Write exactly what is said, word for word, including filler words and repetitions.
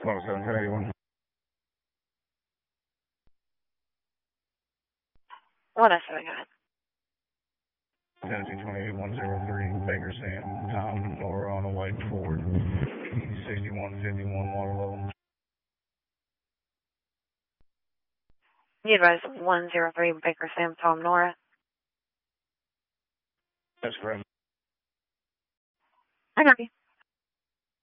twelve seven eighty-one. One oh seven, go ahead. Tennessee twenty-eight one zero three, Baker Sam, Tom, or on a white Ford, sixty-one fifty-one Waterloo. You advise one zero three Baker Sam, Tom, Nora. That's correct. I copy.